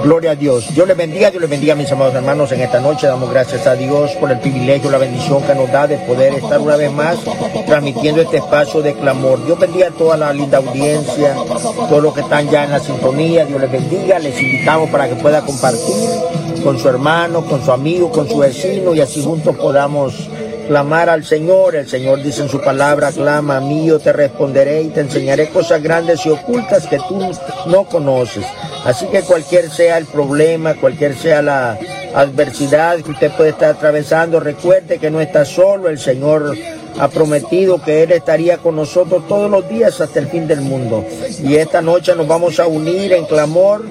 Gloria a Dios. Dios les bendiga mis amados hermanos. En esta noche damos gracias a Dios por el privilegio, la bendición que nos da de poder estar una vez más transmitiendo este espacio de clamor. Dios bendiga a toda la linda audiencia, todos los que están ya en la sintonía. Dios les bendiga. Les invitamos para que pueda compartir con su hermano, con su amigo, con su vecino, y así juntos podamos clamar al Señor. El Señor dice en su palabra: clama a mí, yo te responderé y te enseñaré cosas grandes y ocultas que tú no conoces. Así que cualquier sea el problema, cualquier sea la adversidad que usted puede estar atravesando, recuerde que no está solo. El Señor ha prometido que Él estaría con nosotros todos los días hasta el fin del mundo. Y esta noche nos vamos a unir en clamor